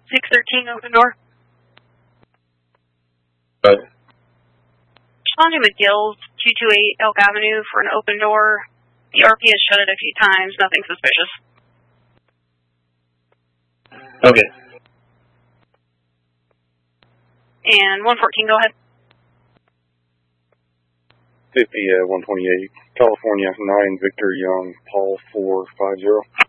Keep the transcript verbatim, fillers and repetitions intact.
six thirteen, open door. Right. Respond to McGill's, two two eight Elk Avenue for an open door. The R P has shut it a few times, nothing suspicious. Okay. And one fourteen, go ahead. fifty, uh, one twenty-eight, California, nine, Victor Young, Paul, four five zero.